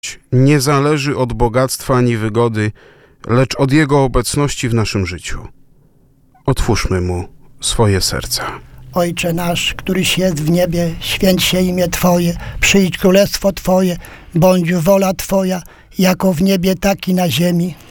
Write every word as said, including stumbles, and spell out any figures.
nie zależy od bogactwa ani wygody, lecz od Jego obecności w naszym życiu. Otwórzmy Mu swoje serca. Ojcze nasz, któryś jest w niebie, święć się imię Twoje, przyjdź królestwo Twoje, bądź wola Twoja, jako w niebie, tak i na ziemi.